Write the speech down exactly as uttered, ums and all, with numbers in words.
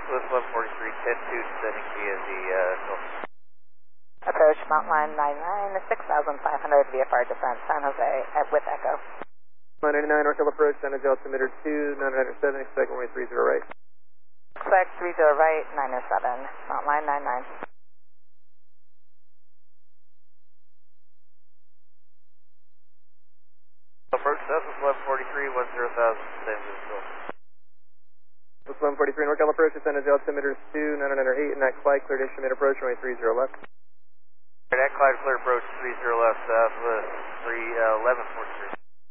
Southwest eleven forty-three, ten two, descending via the uh, Gulf. Approach Mountain Line nine nine, six thousand five hundred V F R descent, San Jose uh, with Echo. nine ninety-nine, North Hill approach, San Jose altimeter two, nine ninety-seven, expect runway three zero right. Expect three zero right, nine oh seven, Mountain Line nine nine. Approach Southwest eleven forty-three, one zero thousand, descending via the Gulf. Southwest eleven forty-three, North Hill approach, San Jose altimeter two, nine ninety-eight, and that flight cleared instrument approach, runway three zero left. That Clyde clear approach three zero left, Southwest three eleven forty-three.